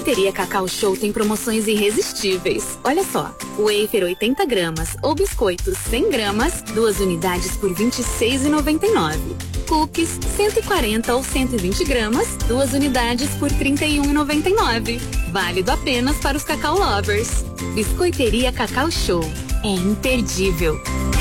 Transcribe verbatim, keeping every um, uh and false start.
Biscoiteria Cacau Show tem promoções irresistíveis. Olha só, wafer oitenta gramas ou biscoitos cem gramas, duas unidades por vinte e seis reais e noventa e nove centavos. Cookies cento e quarenta ou cento e vinte gramas, duas unidades por trinta e um reais e noventa e nove centavos. Válido apenas para os Cacau Lovers. Biscoiteria Cacau Show. É imperdível.